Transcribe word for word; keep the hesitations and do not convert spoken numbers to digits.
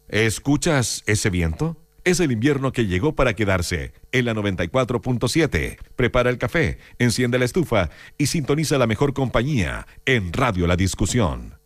¿Escuchas ese viento? Es el invierno que llegó para quedarse. En la noventa y cuatro punto siete. Prepara el café, enciende la estufa y sintoniza la mejor compañía en Radio La Discusión.